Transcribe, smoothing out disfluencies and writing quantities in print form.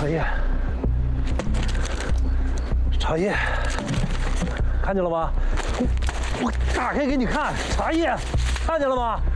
茶叶，茶叶，看见了吗？我打开给你看，茶叶，看见了吗？